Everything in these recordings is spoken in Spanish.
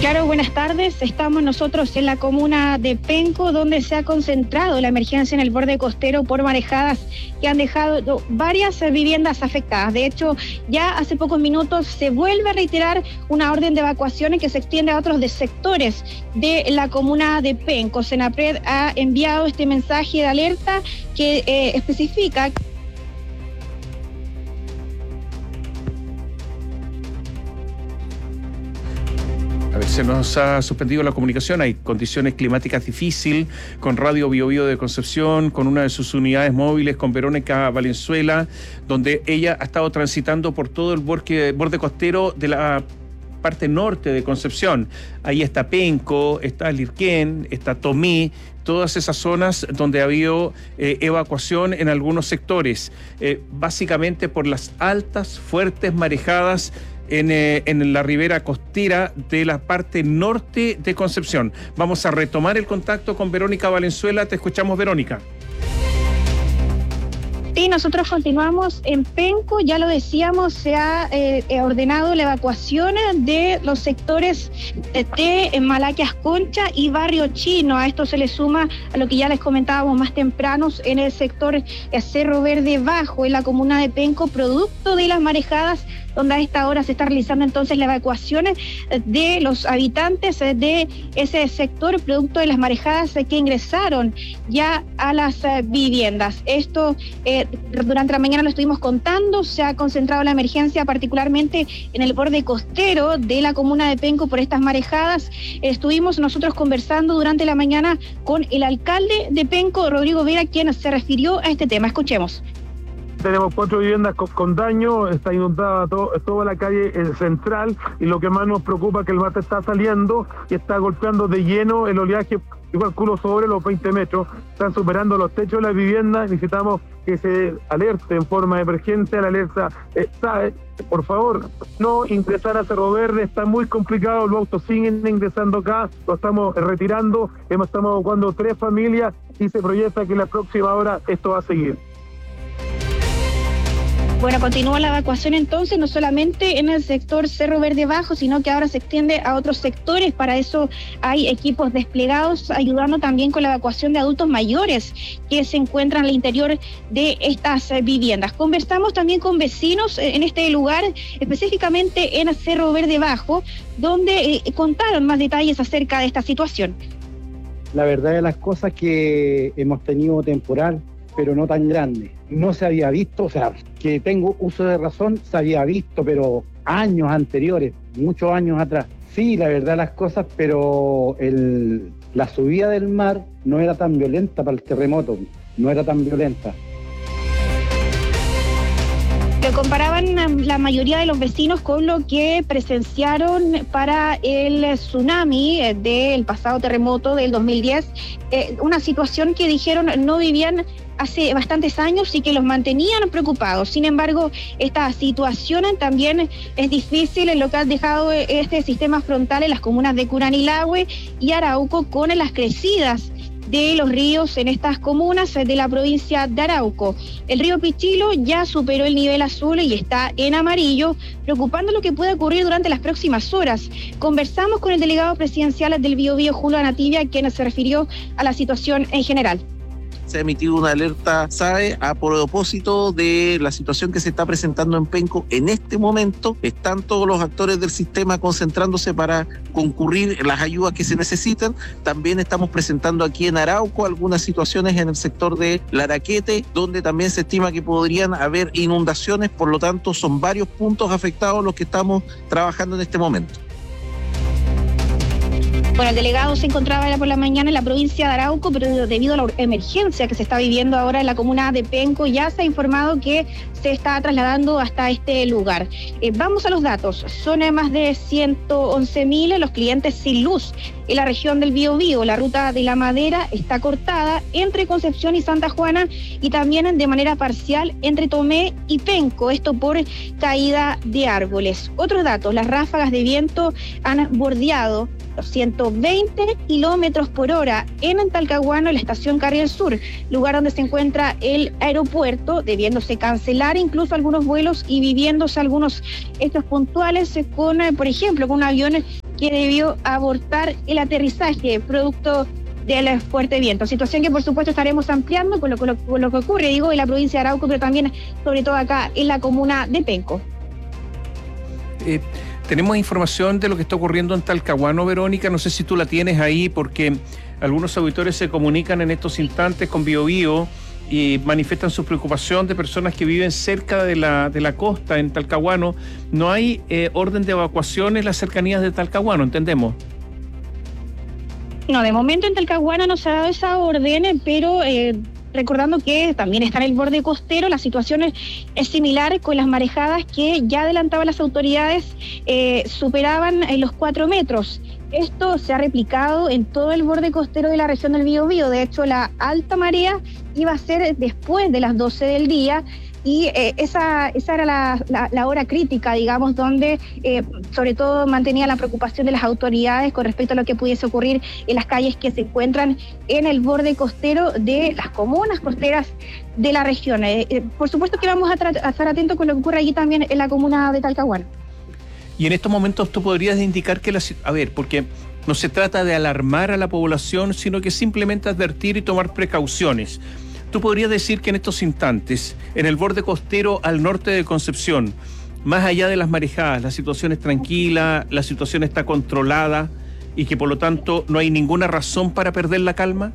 Claro, buenas tardes. Estamos nosotros en la comuna de Penco, donde se ha concentrado la emergencia en el borde costero por marejadas que han dejado varias viviendas afectadas. De hecho, ya hace pocos minutos se vuelve a reiterar una orden de evacuaciones que se extiende a otros sectores de la comuna de Penco. Senapred ha enviado este mensaje de alerta que especifica... A ver, se nos ha suspendido la comunicación. Hay condiciones climáticas difíciles con Radio Biobío de Concepción, con una de sus unidades móviles, con Verónica Valenzuela, donde ella ha estado transitando por todo el borde costero de la parte norte de Concepción. Ahí está Penco, está Lirquén, está Tomé, todas esas zonas donde ha habido evacuación en algunos sectores, básicamente por las altas, fuertes marejadas en la ribera costera de la parte norte de Concepción. Vamos a retomar el contacto con Verónica Valenzuela. Te escuchamos, Verónica. Sí, nosotros continuamos en Penco, ya lo decíamos, se ha ordenado la evacuación de los sectores de Malaquias Concha y Barrio Chino. A esto se le suma a lo que ya les comentábamos más temprano en el sector Cerro Verde Bajo, en la comuna de Penco, producto de las marejadas, donde a esta hora se está realizando entonces la evacuación de los habitantes de ese sector, producto de las marejadas que ingresaron ya a las viviendas. Esto durante la mañana lo estuvimos contando, se ha concentrado la emergencia particularmente en el borde costero de la comuna de Penco por estas marejadas. Estuvimos nosotros conversando durante la mañana con el alcalde de Penco, Rodrigo Vera, quien se refirió a este tema. Escuchemos. Tenemos 4 viviendas con daño, está inundada toda la calle central, y lo que más nos preocupa es que el mar está saliendo y está golpeando de lleno el oleaje, yo calculo sobre los 20 metros, están superando los techos de las viviendas. Necesitamos que se alerte en forma de emergencia, la alerta SAE, por favor, no ingresar a Cerro Verde, está muy complicado, los autos siguen ingresando acá, lo estamos retirando, estamos evacuando 3 familias y se proyecta que en la próxima hora esto va a seguir. Bueno, continúa la evacuación entonces, no solamente en el sector Cerro Verde Bajo, sino que ahora se extiende a otros sectores. Para eso hay equipos desplegados ayudando también con la evacuación de adultos mayores que se encuentran al interior de estas viviendas. Conversamos también con vecinos en este lugar, específicamente en Cerro Verde Bajo, donde contaron más detalles acerca de esta situación. La verdad de las cosas que hemos tenido temporal, pero no tan grande. No se había visto, o sea, que tengo uso de razón, se había visto, pero años anteriores, muchos años atrás. Sí, la verdad las cosas, pero la subida del mar no era tan violenta para el terremoto, no era tan violenta. Lo comparaban la mayoría de los vecinos con lo que presenciaron para el tsunami del pasado terremoto del 2010, una situación que dijeron no vivían hace bastantes años y que los mantenían preocupados. Sin embargo, esta situación también es difícil en lo que ha dejado este sistema frontal en las comunas de Curanilahue y Arauco, con las crecidas de los ríos en estas comunas de la provincia de Arauco. El río Pichilo ya superó el nivel azul y está en amarillo, preocupando lo que puede ocurrir durante las próximas horas. Conversamos con el delegado presidencial del Biobío, Julio Anativia, quien se refirió a la situación en general. Se ha emitido una alerta SAE a propósito de la situación que se está presentando en Penco. En este momento están todos los actores del sistema concentrándose para concurrir las ayudas que se necesitan. También estamos presentando aquí en Arauco algunas situaciones en el sector de Laraquete, donde también se estima que podrían haber inundaciones. Por lo tanto, son varios puntos afectados los que estamos trabajando en este momento. Bueno, el delegado se encontraba por la mañana en la provincia de Arauco, pero debido a la emergencia que se está viviendo ahora en la comuna de Penco, ya se ha informado que se está trasladando hasta este lugar. Vamos a los datos. Son más de 111.000 los clientes sin luz en la región del Biobío. La ruta de la Madera está cortada entre Concepción y Santa Juana, y también de manera parcial entre Tomé y Penco, esto por caída de árboles. Otros datos: las ráfagas de viento han bordeado los 120 kilómetros por hora en Talcahuano, en la estación Carril Sur, lugar donde se encuentra el aeropuerto, debiéndose cancelar incluso algunos vuelos y viviéndose algunos hechos puntuales con, por ejemplo, con un avión que debió abortar el aterrizaje producto del fuerte viento. Situación que por supuesto estaremos ampliando con lo que ocurre, en la provincia de Arauco, pero también sobre todo acá en la comuna de Penco. Tenemos información de lo que está ocurriendo en Talcahuano, Verónica, no sé si tú la tienes ahí, porque algunos auditores se comunican en estos instantes con Biobío y manifiestan su preocupación de personas que viven cerca de la costa en Talcahuano. No hay orden de evacuación en las cercanías de Talcahuano, ¿entendemos? No, de momento en Talcahuano no se ha dado esa orden, pero recordando que también está en el borde costero, la situación es similar con las marejadas que ya adelantaban las autoridades, superaban los 4 metros. Esto se ha replicado en todo el borde costero de la región del Biobío. De hecho, la alta marea iba a ser después de las 12 del día, y esa era la hora crítica, digamos, donde sobre todo mantenía la preocupación de las autoridades con respecto a lo que pudiese ocurrir en las calles que se encuentran en el borde costero de las comunas costeras de la región. Por supuesto que vamos a estar atentos con lo que ocurre allí también en la comuna de Talcahuano. Y en estos momentos tú podrías indicar que porque no se trata de alarmar a la población, sino que simplemente advertir y tomar precauciones. ¿Tú podrías decir que en estos instantes, en el borde costero al norte de Concepción, más allá de las marejadas, la situación es tranquila, la situación está controlada y que por lo tanto no hay ninguna razón para perder la calma?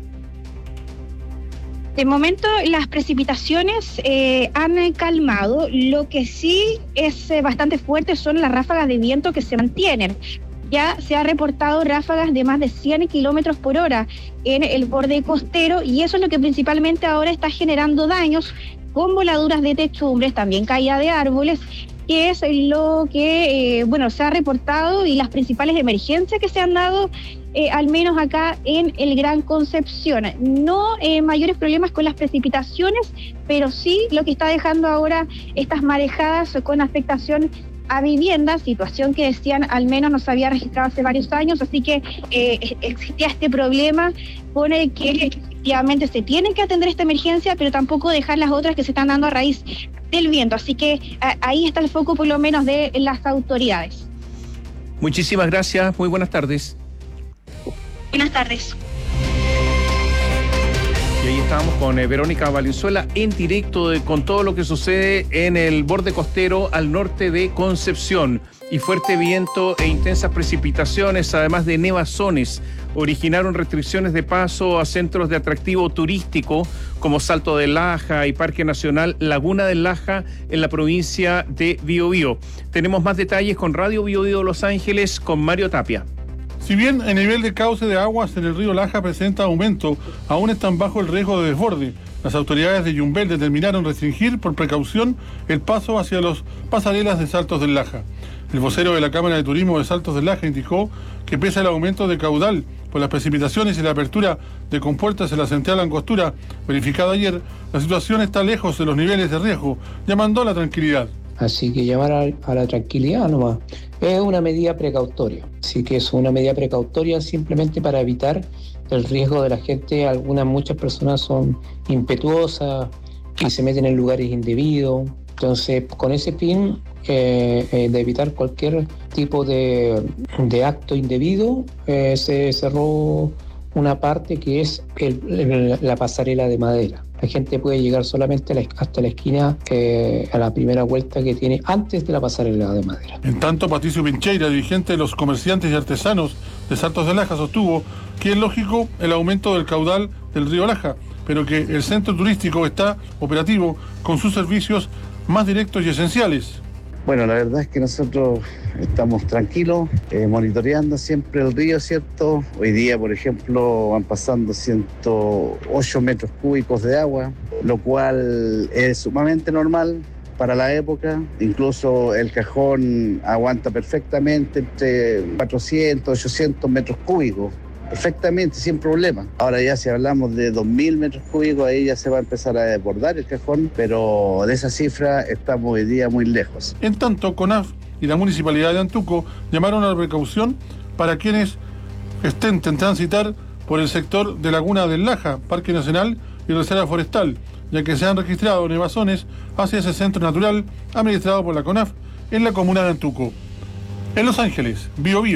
De momento las precipitaciones han calmado. Lo que sí es bastante fuerte son las ráfagas de viento que se mantienen. Ya se ha reportado ráfagas de más de 100 kilómetros por hora en el borde costero, y eso es lo que principalmente ahora está generando daños, con voladuras de techumbres, también caída de árboles, que es lo que se ha reportado, y las principales emergencias que se han dado, al menos acá en el Gran Concepción. No mayores problemas con las precipitaciones, pero sí lo que está dejando ahora estas marejadas con afectación a viviendas, situación que decían al menos no se había registrado hace varios años, así que existía este problema con el que efectivamente se tiene que atender esta emergencia, pero tampoco dejar las otras que se están dando a raíz del viento, así que ahí está el foco por lo menos de las autoridades. Muchísimas gracias, muy buenas tardes. Buenas tardes. Y ahí estábamos con Verónica Valenzuela en directo con todo lo que sucede en el borde costero al norte de Concepción. Y fuerte viento e intensas precipitaciones, además de nevazones, originaron restricciones de paso a centros de atractivo turístico como Salto del Laja y Parque Nacional Laguna del Laja en la provincia de Biobío. Tenemos más detalles con Radio Biobío Los Ángeles con Mario Tapia. Si bien el nivel de cauce de aguas en el río Laja presenta aumento, aún están bajo el riesgo de desborde. Las autoridades de Yumbel determinaron restringir por precaución el paso hacia los pasarelas de Saltos del Laja. El vocero de la Cámara de Turismo de Saltos del Laja indicó que pese al aumento de caudal por las precipitaciones y la apertura de compuertas en la central Angostura verificada ayer, la situación está lejos de los niveles de riesgo, llamando a la tranquilidad. Así que llamar a la tranquilidad nomás. Es una medida precautoria. Así que es una medida precautoria simplemente para evitar el riesgo de la gente. Muchas personas son impetuosas y se meten en lugares indebidos. Entonces, con ese fin de evitar cualquier tipo de acto indebido, se cerró una parte que es la pasarela de madera. La gente puede llegar solamente hasta la esquina, a la primera vuelta que tiene antes de la pasarela de madera. En tanto, Patricio Pincheira, dirigente de los comerciantes y artesanos de Saltos del Laja, sostuvo que es lógico el aumento del caudal del río Laja, pero que el centro turístico está operativo con sus servicios más directos y esenciales. Bueno, la verdad es que nosotros estamos tranquilos, monitoreando siempre el río, ¿cierto? Hoy día, por ejemplo, van pasando 108 metros cúbicos de agua, lo cual es sumamente normal para la época. Incluso el cajón aguanta perfectamente entre 400, 800 metros cúbicos. Perfectamente, sin problema. Ahora ya si hablamos de 2.000 metros cúbicos, ahí ya se va a empezar a desbordar el cajón, pero de esa cifra estamos hoy día muy lejos. En tanto, CONAF y la Municipalidad de Antuco llamaron a la precaución para quienes estén transitar por el sector de Laguna del Laja, Parque Nacional y Reserva Forestal, ya que se han registrado nevazones hacia ese centro natural administrado por la CONAF en la comuna de Antuco. En Los Ángeles, Biobío.